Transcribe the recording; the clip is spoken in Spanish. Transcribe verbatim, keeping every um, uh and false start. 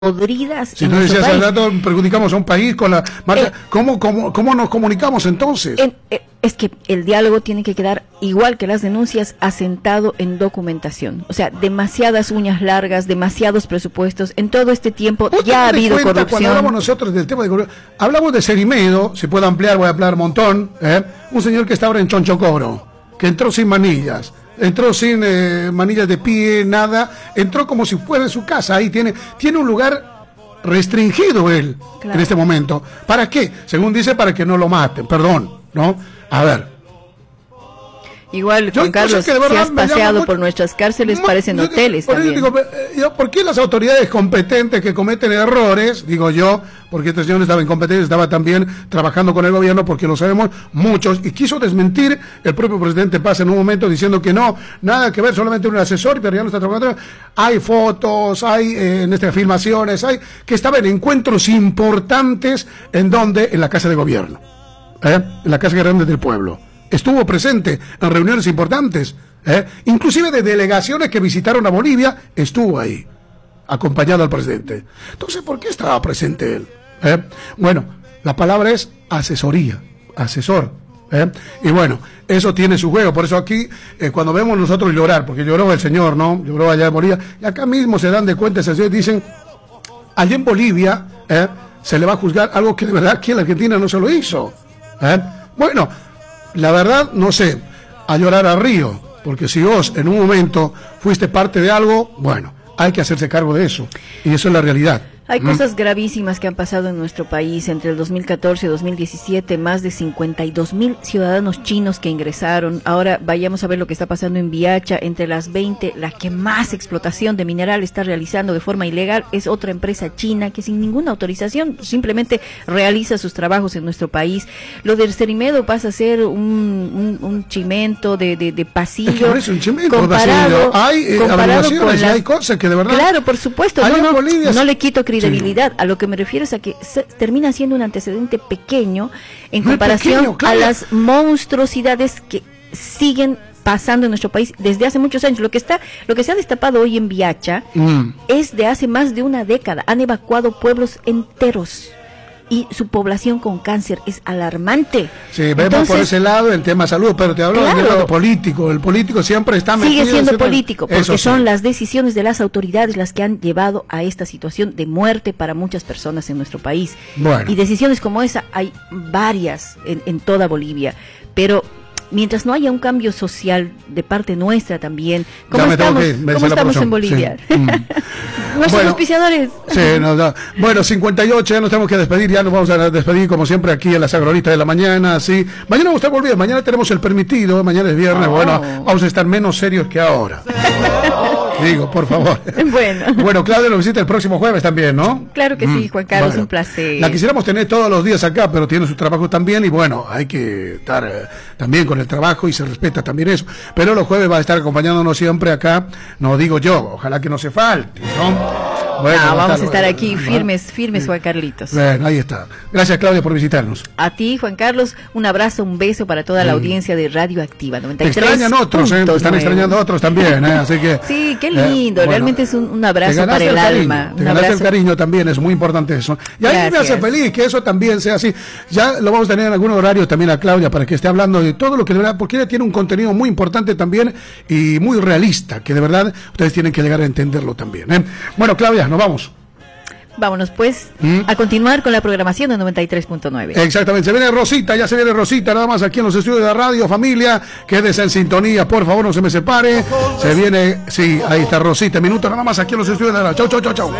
podridas. Si tú decías al rato, perjudicamos a un país con la marca, eh, ¿cómo, cómo, ¿cómo nos comunicamos entonces? En, eh, es que el diálogo tiene que quedar, igual que las denuncias, asentado en documentación. O sea, demasiadas uñas largas, demasiados presupuestos. En todo este tiempo ya ha habido corrupción. Cuando hablamos nosotros del tema de corrupción, hablamos de Serimedo, si puedo ampliar, voy a hablar un montón, ¿eh? Un señor que está ahora en Chonchocoro, que entró sin manillas. Entró sin eh, manillas de pie, nada. Entró como si fuera de su casa. Ahí tiene, tiene un lugar restringido él, claro, en este momento. ¿Para qué? Según dice, para que no lo maten. Perdón, ¿no? A ver. Igual, Juan Carlos, si has paseado mucho por nuestras cárceles, muy, parecen yo, hoteles por también. Digo, yo, ¿por qué las autoridades competentes que cometen errores, digo yo, porque este señor estaba incompetente, estaba también trabajando con el gobierno, porque lo sabemos muchos, y quiso desmentir el propio presidente Paz en un momento diciendo que no, nada que ver, solamente un asesor, pero ya no está trabajando. Hay fotos, hay eh, en estas filmaciones, hay que estaba en encuentros importantes, ¿en donde? En la Casa de Gobierno, ¿eh? En la Casa Grande del Pueblo. Estuvo presente en reuniones importantes, ¿eh? Inclusive de delegaciones que visitaron a Bolivia, estuvo ahí, acompañado al presidente. Entonces, ¿por qué estaba presente él? ¿Eh? Bueno, la palabra es asesoría, asesor. ¿eh? Y bueno, eso tiene su juego. Por eso aquí, eh, cuando vemos nosotros llorar, porque lloró el señor, ¿no? Lloró allá en Bolivia, y acá mismo se dan de cuenta, se dicen, allá en Bolivia, ¿eh? se le va a juzgar algo que de verdad aquí en la Argentina no se lo hizo. ¿eh? Bueno, la verdad, no sé, a llorar a río, porque si vos en un momento fuiste parte de algo, bueno, hay que hacerse cargo de eso, y eso es la realidad. Hay cosas gravísimas que han pasado en nuestro país. Entre el dos mil catorce y dos mil diecisiete, más de cincuenta y dos mil ciudadanos chinos que ingresaron. Ahora vayamos a ver lo que está pasando en Viacha. Entre las veinte, la que más explotación de mineral está realizando de forma ilegal es otra empresa china que sin ninguna autorización simplemente realiza sus trabajos en nuestro país. Lo del Serimedo pasa a ser un, un, un chimento de, de, de pasillo. Es que no es un chimento, comparado, hay eh, comparado con las, hay cosas que de verdad. Claro, por supuesto. No, no, Bolivia, no le quito credibilidad. Sí. A lo que me refiero es a que se, termina siendo un antecedente pequeño en Muy comparación pequeño, claro. a las monstruosidades que siguen pasando en nuestro país desde hace muchos años. Lo que está, lo que se ha destapado hoy en Viacha mm. es de hace más de una década. Han evacuado pueblos enteros y su población con cáncer es alarmante. Sí, vemos Entonces, por ese lado el tema salud, pero te hablo claro, del lado político. El político siempre está metido. Sigue siendo político, porque eso son sí. las decisiones de las autoridades las que han llevado a esta situación de muerte para muchas personas en nuestro país. Bueno. Y decisiones como esa hay varias en, en toda Bolivia, pero mientras no haya un cambio social de parte nuestra también, ¿cómo estamos, ¿cómo estamos en Bolivia? Sí. Mm. Nuestros bueno, auspiciadores. Sí, no, no. Bueno, cincuenta y ocho, ya nos tenemos que despedir, ya nos vamos a despedir como siempre aquí en las Agroristas de la mañana, sí. Mañana vamos a estar volviendo, mañana tenemos el permitido, mañana es viernes, oh. bueno, vamos a estar menos serios que ahora. Digo, por favor. Bueno. Bueno, Claudia lo visita el próximo jueves también, ¿no? Claro que mm. sí, Juan Carlos, bueno, un placer. La quisiéramos tener todos los días acá, pero tiene su trabajo también y bueno, hay que estar eh, también con el trabajo y se respeta también eso. Pero los jueves va a estar acompañándonos siempre acá, no digo yo, ojalá que no se falte, ¿no? Bueno, no, vamos a estar aquí firmes, firmes, Juan Carlitos. Bueno, ahí está. Gracias, Claudia, por visitarnos. A ti, Juan Carlos, un abrazo, un beso para toda la audiencia de Radio Activa noventa y tres. Te extrañan otros, ¿eh? Te están extrañando otros también, ¿eh? Así que. Sí, qué lindo. Eh, bueno, realmente es un, un abrazo para el, el alma. Te ganaste el cariño también, es muy importante eso. Y a mí me hace feliz que eso también sea así. Ya lo vamos a tener en algún horario también a Claudia para que esté hablando de todo lo que de verdad, porque ella tiene un contenido muy importante también y muy realista, que de verdad ustedes tienen que llegar a entenderlo también, ¿eh? Bueno, Claudia, nos vamos. Vámonos pues ¿Mm? a continuar con la programación de noventa y tres punto nueve. Exactamente, se viene Rosita, ya se viene Rosita, nada más aquí en los estudios de la radio, familia, quédese en sintonía, por favor, no se me separe. Se viene, sí, ahí está Rosita, minuto nada más aquí en los estudios de la radio. Chau, chau, chau, chau.